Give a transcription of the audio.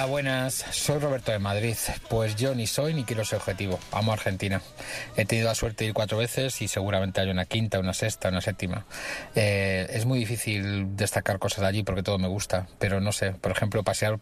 Hola, buenas. Soy Roberto de Madrid. Pues yo ni soy ni quiero ser objetivo. Amo a Argentina. He tenido la suerte de ir 4 veces y seguramente hay una quinta, una sexta, una séptima. Es muy difícil destacar cosas de allí porque todo me gusta, pero no sé. Por ejemplo, pasear